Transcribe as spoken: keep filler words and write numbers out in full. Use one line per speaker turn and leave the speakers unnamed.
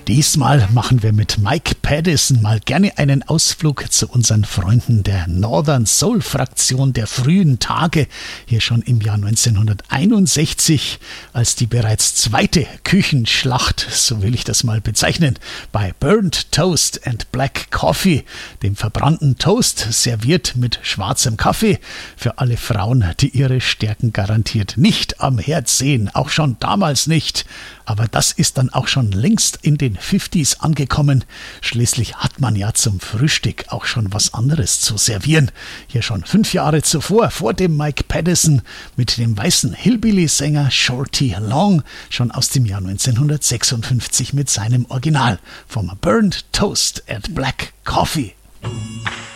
Diesmal machen wir mit Mike Paddison mal gerne einen Ausflug zu unseren Freunden der Northern Soul Fraktion der frühen Tage, hier schon im Jahr neunzehnhunderteinundsechzig, als die bereits zweite Küchenschlacht, so will ich das mal bezeichnen, bei Burnt Toast and Black Coffee, dem verbrannten Toast, serviert mit schwarzem Kaffee, für alle Frauen, die ihre Stärken garantiert nicht am Herd sehen, auch schon damals nicht. Aber das ist dann auch schon längst in den fünfziger angekommen. Schließlich hat man ja zum Frühstück auch schon was anderes zu servieren. Hier schon fünf Jahre zuvor, vor dem Mike Paddison, mit dem weißen Hillbilly-Sänger Shorty Long, schon aus dem Jahr neunzehnhundertsechsundfünfzig mit seinem Original vom Burnt Toast and Black Coffee.